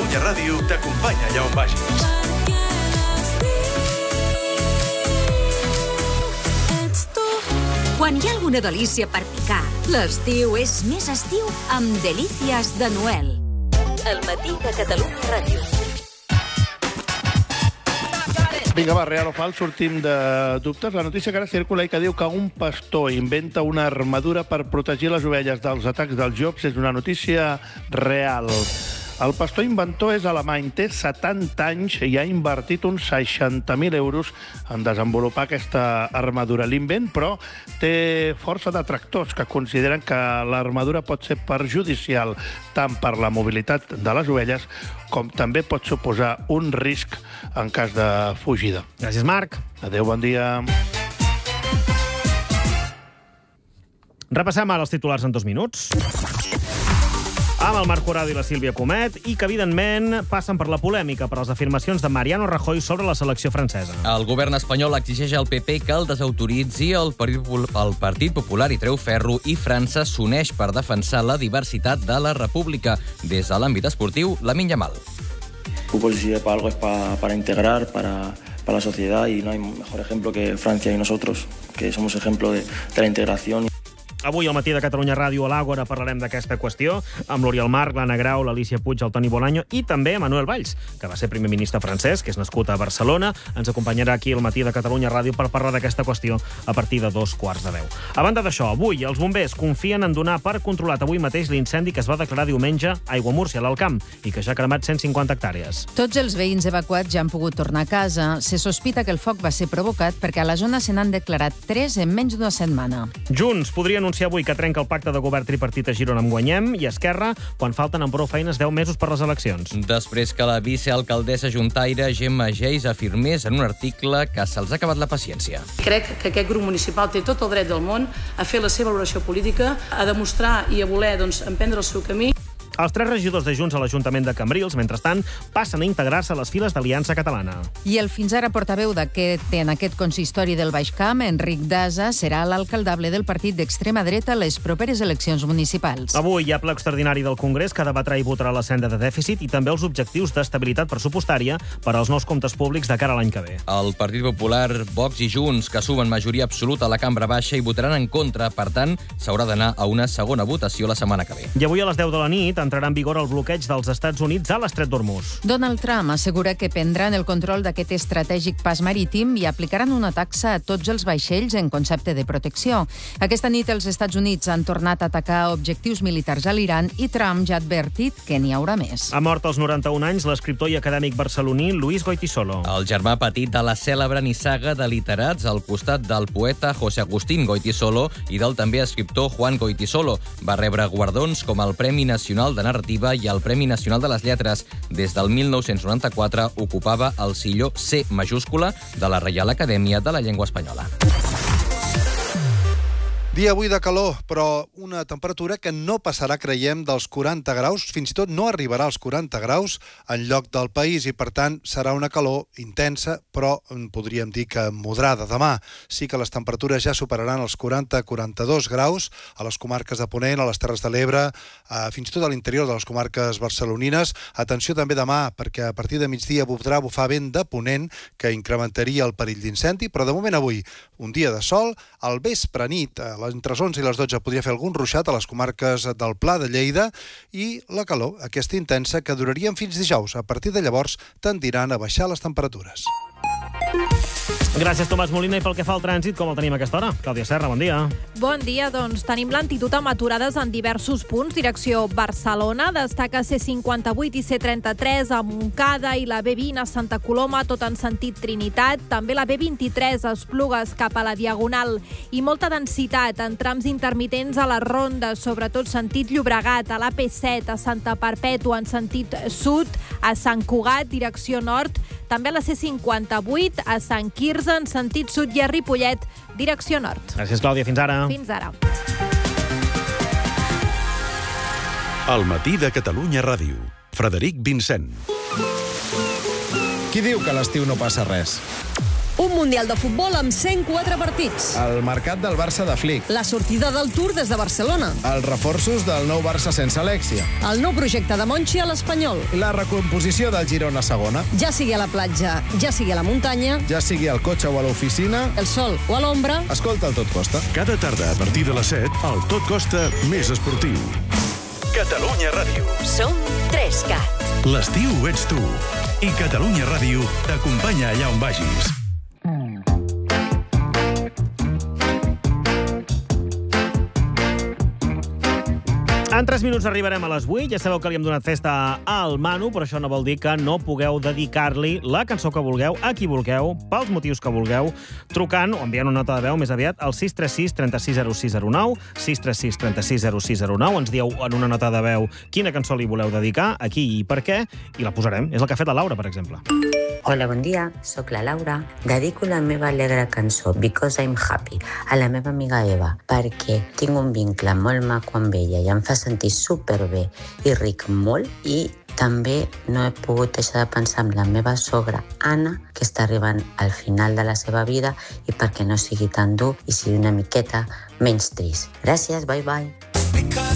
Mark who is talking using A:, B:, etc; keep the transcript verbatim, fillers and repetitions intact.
A: Catalunya Ràdio t'acompanya allà on vagis.
B: Quan hi ha alguna delícia per picar, l'estiu és més estiu amb Delícies de Noel. El matí de Catalunya Ràdio.
C: Vinga, va, real o fals, sortim de dubtes. La notícia que ara circula i que diu que un pastor inventa una armadura per protegir les ovelles dels atacs dels llops és una notícia real. El pastor inventor és alemany, té setanta anys i ha invertit uns seixanta mil euros en desenvolupar aquesta armadura. L'invent, però, té força detractors que consideren que l'armadura pot ser perjudicial tant per la mobilitat de les ovelles com també pot suposar un risc en cas de fugida.
D: Gràcies, Marc.
C: Adéu, bon dia.
D: Repassem ara els titulars en dos minuts. Amb el Marc Corrado i la Sílvia Comet, i que, evidentment, passen per la polèmica per les afirmacions de Mariano Rajoy sobre la selecció francesa.
E: El govern espanyol exigeix al P P que el desautoritzi el Partit Popular i treu ferro, i França s'uneix per defensar la diversitat de la república. Des de l'àmbit esportiu, Lamine Yamal.
F: El fútbol, si sirve para algo, es para, para integrar, para, para la sociedad, y no hay mejor ejemplo que Francia y nosotros, que somos ejemplo de, de la integración.
D: Avui, al matí de Catalunya Ràdio, a l'Àgora, parlarem d'aquesta qüestió amb l'Oriol Marc, l'Anna Grau, l'Alícia Puig, el Toni Bolaño i també Manuel Valls, que va ser primer ministre francès, que és nascut a Barcelona. Ens acompanyarà aquí al matí de Catalunya Ràdio per parlar d'aquesta qüestió a partir de dos quarts de deu. A banda d'això, avui els bombers confien en donar per controlat avui mateix l'incendi que es va declarar diumenge a Aiguamúrcia, a l'Alt Camp, i que ja ha cremat cent cinquanta hectàrees.
G: Tots els veïns evacuats ja han pogut tornar a casa. Se sospita que el foc va ser provocat perquè a la zona se n'han declarat tres en menys d'una setmana.
D: Junts podria anunciar avui que trenca el pacte de govern tripartit a Girona amb Guanyem, i Esquerra, quan falten amb prou feines deu mesos per les eleccions.
E: Després que la vicealcaldessa juntaire Gemma Geis afirmés en un article que se'ls ha acabat la paciència.
H: Crec que aquest grup municipal té tot el dret del món a fer la seva valoració política, a demostrar i a voler doncs, emprendre el seu camí.
D: Els tres regidors de Junts a l'Ajuntament de Cambrils, mentrestant, passen a integrar-se a les files d'Aliança Catalana.
G: I el fins ara portaveu d'aquest en aquest consistori del Baix Camp, Enric Daza, serà l'alcaldable del partit d'extrema dreta a les properes eleccions municipals.
D: Avui hi ha ple extraordinari del Congrés que debatrà i votarà la senda de dèficit i també els objectius d'estabilitat pressupostària per als nous comptes públics de cara a l'any que ve.
E: El Partit Popular, Vox i Junts, que sumen majoria absoluta a la cambra baixa, i votaran en contra. Per tant, s'haurà d'anar a una segona votació la setmana que ve.
D: I avui a les deu de la nit entrarà en vigor el bloqueig dels Estats Units a l'Estret d'Hormuz.
G: Donald Trump assegura que prendran el control d'aquest estratègic pas marítim i aplicaran una taxa a tots els vaixells en concepte de protecció. Aquesta nit els Estats Units han tornat a atacar objectius militars a l'Iran i Trump ja ha advertit que n'hi haurà més.
D: Ha mort als noranta-un anys l'escriptor i acadèmic barceloní Luis Goytisolo.
E: El germà petit de la cèlebre nissaga de literats al costat del poeta José Agustín Goytisolo i del també escriptor Juan Goytisolo. Va rebre guardons com el Premi Nacional de Narrativa i el Premi Nacional de les Lletres. Des del mil nou-cents noranta-quatre ocupava el silló C majúscula de la Reial Acadèmia de la Llengua Espanyola.
I: Dia avui de calor, però una temperatura que no passarà, creiem, dels quaranta graus, fins i tot no arribarà als quaranta graus en lloc del país i, per tant, serà una calor intensa, però podríem dir que moderada. Demà sí que les temperatures ja superaran els quaranta a quaranta-dos graus a les comarques de Ponent, a les Terres de l'Ebre, fins i tot a l'interior de les comarques barcelonines. Atenció també demà, perquè a partir de migdia podrà bufar vent de ponent que incrementaria el perill d'incendi, però de moment avui un dia de sol, al vespre nit, a entre les onze i les dotze podria fer algun ruixat a les comarques del Pla de Lleida, i la calor, aquesta intensa, que duraria fins dijous. A partir de llavors tendiran a baixar les temperatures.
D: Gràcies, Tomàs Molina. I pel que fa al trànsit, com el tenim a aquesta hora? Clàudia Serra, bon dia.
J: Bon dia, doncs tenim lentitud amb aturades en diversos punts. Direcció Barcelona, destaca C cinquanta-vuit i C trenta-tres a Montcada i la B vint a Santa Coloma, tot en sentit Trinitat. També la B vint-i-tres a Esplugues cap a la Diagonal. I molta densitat en trams intermitents a les rondes, sobretot sentit Llobregat, a l'A P set, a Santa Perpètua en sentit sud, a Sant Cugat, direcció nord, també a la C cinquanta-vuit, a Sant Quirze en sentit sud i a Ripollet, direcció nord.
D: Gràcies, Clàudia. Fins ara.
J: Fins ara.
A: El matí de Catalunya Ràdio. Frederic Vincent.
K: Qui diu que a l'estiu no passa res? Un Mundial de futbol amb cent quatre partits.
L: El mercat del Barça de Flick.
K: La sortida del Tour des de Barcelona.
L: Els reforços del nou Barça sense Alexia.
K: El nou projecte de Monchi a l'Espanyol.
L: La recomposició del Girona segona.
K: Ja sigui a la platja, ja sigui a la muntanya.
L: Ja sigui al cotxe o a l'oficina.
K: El sol o a l'ombra.
L: Escolta el Tot Costa.
A: Cada tarda a partir de les set, el Tot Costa més esportiu. Catalunya Ràdio.
B: Som tres cat.
A: L'estiu ets tu. I Catalunya Ràdio t'acompanya allà on vagis.
D: En tres minuts arribarem a les vuit. Ja sabeu que li hem donat festa al Manu, però això no vol dir que no pugueu dedicar-li la cançó que vulgueu, a qui vulgueu, pels motius que vulgueu, trucant o enviant una nota de veu més aviat al sis tres sis, tres sis zero sis zero nou, sis tres sis, tres sis zero sis zero nou. Ens dieu en una nota de veu quina cançó li voleu dedicar, a qui i per què, i la posarem. És el que ha fet la Laura, per exemple.
M: Hola, bon dia, sóc la Laura. Dedico la meva alegre cançó Because I'm Happy a la meva amiga Eva perquè tinc un vincle molt maco amb ella i em fa sentir superbé i ric molt, i també no he pogut deixar de pensar en la meva sogra Anna, que està arribant al final de la seva vida, i perquè no sigui tan dur i sigui una miqueta menys trist. Gràcies, bye bye.